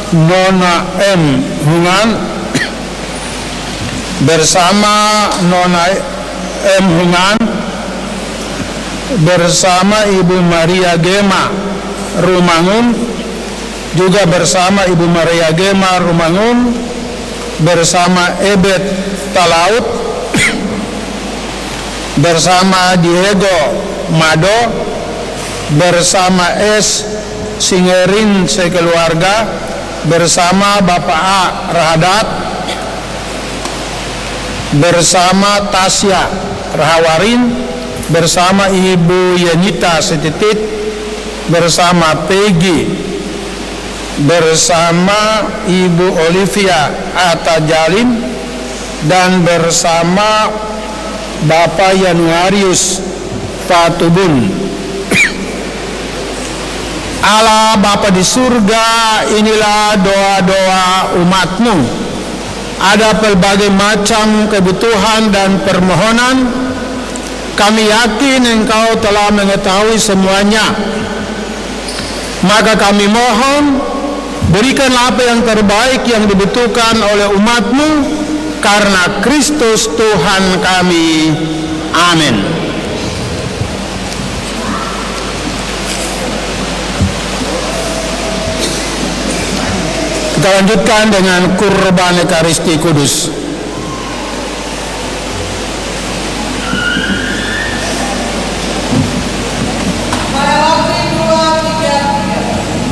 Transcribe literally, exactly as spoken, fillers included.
Nona M. Hungan bersama Nona M. Hungan bersama Ibu Maria Gema Rumangun, juga bersama Ibu Maria Gema Rumangun, bersama Ebet Talaut, bersama Diego Mado, bersama S. Singerin sekeluarga, bersama Bapak A. Rahadat, bersama Tasya Rahawarin, bersama Ibu Yanita Setitit, bersama Peggy, bersama Ibu Olivia Atajalin, dan bersama Bapak Yanuarius Fatubun. Allah Bapa di surga, inilah doa-doa umat-Mu. Ada pelbagai macam kebutuhan dan permohonan. Kami yakin Engkau telah mengetahui semuanya. Maka kami mohon, berikanlah apa yang terbaik yang dibutuhkan oleh umat-Mu, karena Kristus Tuhan kami. Amin. Kita lanjutkan dengan kurban Ekaristi Kudus.